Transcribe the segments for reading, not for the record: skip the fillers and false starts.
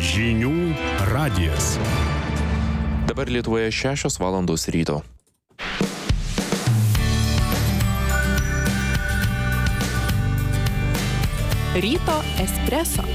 Žinių radijas. Dabar Lietuvoje 6 valandos ryto. Ryto espreso.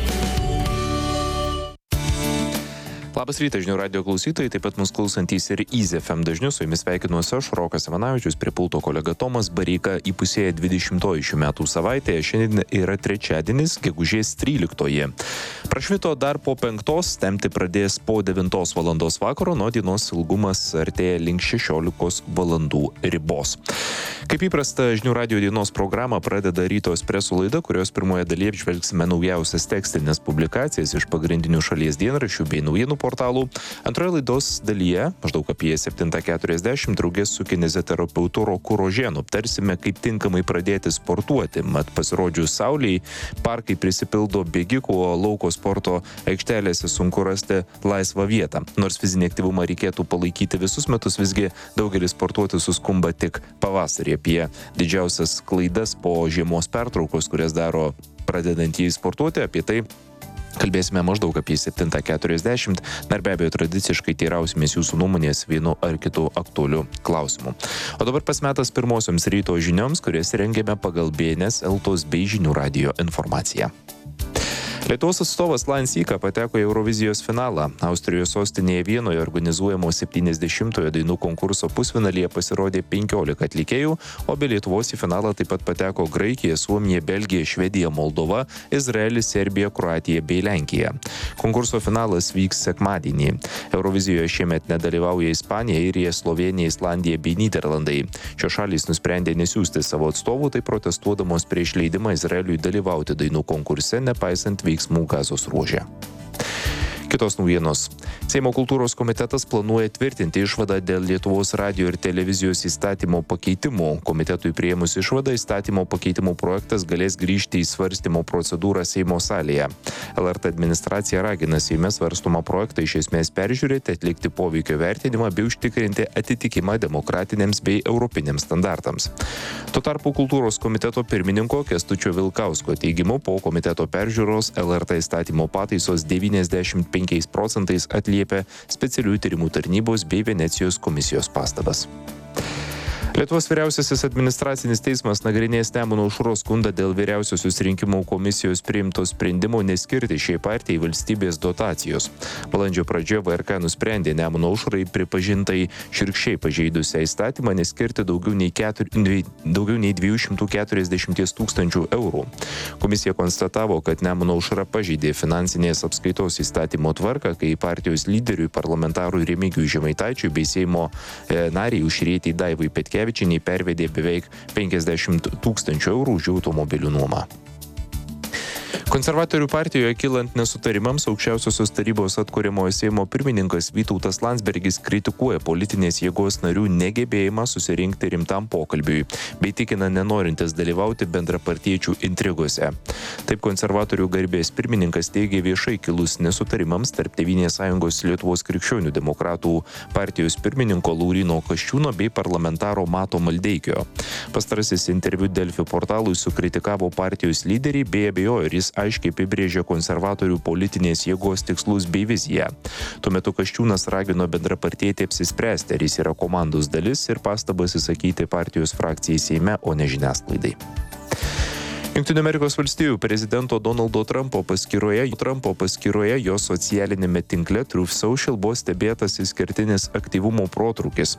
Labas rytas, Žinių radijo klausytojai, taip pat mus klausantys ir Easy FM dažniu, su jumis sveikinuosi aš, Rokas Ivanavičius, prie pulto kolega Tomas Bareika. Įpusėja 20-oji šių metų savaitė, šiandien yra trečiadienis, gegužės 13-oji. Prašvito dar po 5, temti pradės po 9 valandos vakaro, nuo dienos ilgumas artėja link 16 valandų ribos. Kaip įprasta, Žinių radijo dienos programą pradeda Ryto espreso laida, kurios pirmoje dalyje apžvelgsime naujausias tekstinės publikacijas iš pagrindinių šalies dienraščių bei naujienų portalų. Antroje laidos dalyje, maždaug apie 7:40, draugės su kineziterapeutu Roku Rožėnu aptarsime, kaip tinkamai pradėti sportuoti. Mat pasirodžius saulei, parkai prisipildo bėgikų, o lauko sporto aikštelėse sunku rasti laisvą vietą. Nors fizinį aktyvumą reikėtų palaikyti visus metus, visgi daugelis sportuoti suskumba tik pavasarį. Apie didžiausias klaidas po žiemos pertraukos, kurias daro pradedantieji sportuoti, apie tai kalbėsime maždaug apie 7:40. Ir be abejo, tradiciškai teirausimės jūsų nuomonės vienu ar kitu aktualiu klausimu. O dabar pasmetas pirmosioms ryto žinioms, kurias rengėme pagal BNS Eltos bei Žinių radijo informaciją. Lietuvos atstovas Lance Ika pateko į Eurovizijos finalą. Austrijos sostinėje Vienoje organizuojamo 70-ojo dainų konkurso pusfinalyje pasirodė 15 atlikėjų, o be Lietuvos į finalą taip pat pateko Graikija, Suomija, Belgija, Švedija, Moldova, Izraelis, Serbija, Kroatija bei Lenkija. Konkurso finalas vyks sekmadienį. Eurovizijoje šiemet nedalyvauja Ispanija, Airija, Slovėnija, Islandija bei Nyderlandai. Šios šalys nusprendė nesiųsti savo atstovų, tai protestuodamos prieš leidimą Izraeliui dalyvauti dainų konkurse, nepaisant veiksmų Gazos ruože. Kitos naujienos. Seimo kultūros komitetas planuoja tvirtinti išvadą dėl Lietuvos radijo ir televizijos įstatymo pakeitimų. Komitetui priėmus išvadą, įstatymo pakeitimų projektas galės grįžti į svarstymo procedūrą Seimo salėje. LRT administracija ragina Seime svarstomą projektą iš esmės peržiūrėti, atlikti poveikio vertinimą bei užtikrinti atitikimą demokratiniams bei europiniams standartams. Tuo tarpu kultūros komiteto pirmininko Kęstučio Vilkausko teigimu, po komiteto peržiūros LRT įstatymo pataisos 95% atliepia specialiųjų tyrimų tarnybos bei Venecijos komisijos pastabas. Lietuvos vyriausiasis administracinis teismas nagrinės Nemuno aušros skundą dėl vyriausiosios rinkimų komisijos priimto sprendimo neskirti šiai partijai valstybės dotacijos. Balandžio pradžioje VRK nusprendė Nemuno aušrai pripažintai šiurkščiai pažeidusią įstatymą neskirti daugiau nei 240 tūkstančių eurų. Komisija konstatavo, kad Nemuno aušra pažeidė finansinės apskaitos įstatymo tvarką, kai partijos lyderiui, parlamentarui Remigijui Žemaitaičiui bei Seimo nariai Aušrietei Daivai Petkevičienei pervedė beveik 50 tūkstančių eurų už automobilių nuomą. Konservatorių partijoje kylant nesutarimams, aukščiausiosios tarybos atkuriamojo Seimo pirmininkas Vytautas Landsbergis kritikuoja politinės jėgos narių negebėjimą susirinkti rimtam pokalbiui, bei tikina nenorintis dalyvauti bendrapartiečių intrigose. Taip konservatorių garbės pirmininkas teigė viešai kilus nesutarimams tarp Tėvynės sąjungos Lietuvos krikščionių demokratų partijos pirmininko Lauryno Kasčiūno bei parlamentaro Mato Maldeikio. Pastarasis interviu Delfi portalui sukritikavo partijos lyderį bei abejojo, jis aiškiai apibrėžė konservatorių politinės jėgos tikslus bei viziją. Tuo metu Kasčiūnas ragino bendrapartietį apsispręsti, ar jis yra komandos dalis ir pastabas įsakyti partijos frakcijai Seime, o ne žiniasklaidai. Jungtinių Amerikos valstijų prezidento Donaldo Trumpo paskyroje jo socialinėme tinkle Truth Social buvo stebėtas išskirtinis aktyvumo protrūkis.